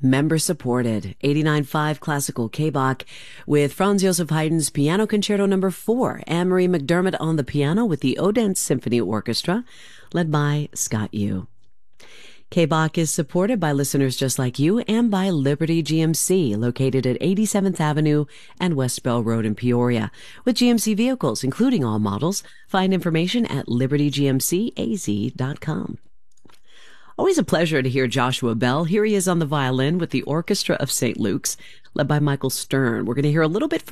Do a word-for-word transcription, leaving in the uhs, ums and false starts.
Member-supported, eighty-nine point five Classical K-Bach with Franz Joseph Haydn's Piano Concerto Number four, Anne-Marie McDermott on the piano with the Odense Symphony Orchestra, led by Scott Yu. K-Bach is supported by listeners just like you and by Liberty G M C, located at eighty-seventh Avenue and West Bell Road in Peoria. With G M C vehicles, including all models, find information at liberty g m c a z dot com. Always a pleasure to hear Joshua Bell. Here he is on the violin with the Orchestra of Saint Luke's, led by Michael Stern. We're going to hear a little bit from